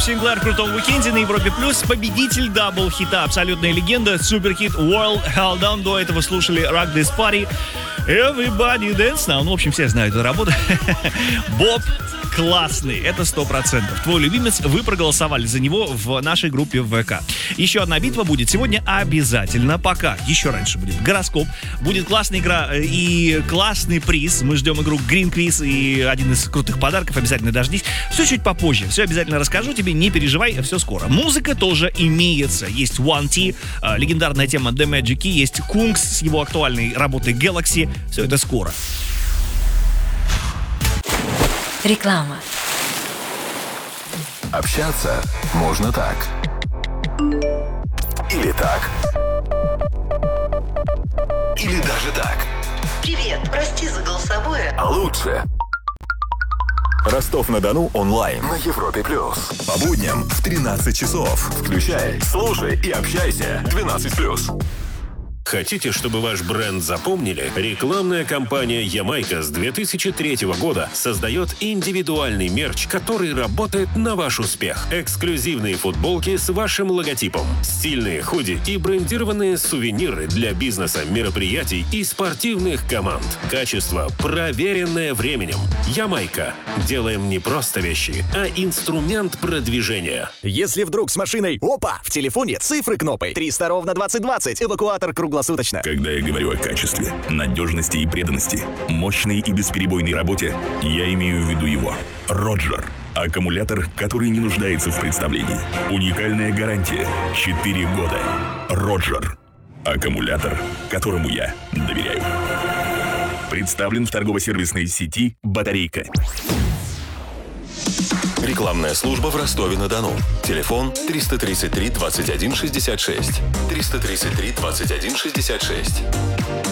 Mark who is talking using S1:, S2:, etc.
S1: Синклер в крутом уикенде на Европе Плюс. Победитель дабл-хита, абсолютная легенда, суперхит World Held On. До этого слушали Rock This Party, Everybody Dance Now. Ну, в общем, все знают эту работу. Боб классный, это 100%. Твой любимец, вы проголосовали за него в нашей группе в ВК. Еще одна битва будет сегодня обязательно. Пока еще раньше будет гороскоп, будет классная игра и классный приз. Мы ждем игру Green Quiz и один из крутых подарков. Обязательно дождись. Все чуть попозже. Все обязательно расскажу тебе, не переживай, все скоро. Музыка тоже имеется. Есть One T, легендарная тема The Magic Key, есть Kungs с его актуальной работой Galaxy. Все это скоро.
S2: Реклама.
S3: Общаться можно так. Или так. Или даже так.
S4: Привет, прости за голосовое.
S3: А лучше Ростов-на-Дону онлайн на Европе+. По будням в 13 часов. Включай, слушай и общайся. 12+.
S5: Хотите, чтобы ваш бренд запомнили? Рекламная кампания «Ямайка» с 2003 года создает индивидуальный мерч, который работает на ваш успех. Эксклюзивные футболки с вашим логотипом, стильные худи и брендированные сувениры для бизнеса, мероприятий и спортивных команд. Качество, проверенное временем. «Ямайка». Делаем не просто вещи, а инструмент продвижения.
S6: Если вдруг с машиной, опа, в телефоне цифры кнопой 300 ровно 2020, эвакуатор круглосуточно.
S7: Когда я говорю о качестве, надежности и преданности, мощной и бесперебойной работе, я имею в виду его. Роджер. Аккумулятор, который не нуждается в представлении. Уникальная гарантия. 4 года. Роджер. Аккумулятор, которому я доверяю. Представлен в торгово-сервисной сети «Батарейка».
S3: Рекламная служба в Ростове-на-Дону. Телефон 333 21 66. 333 21 66.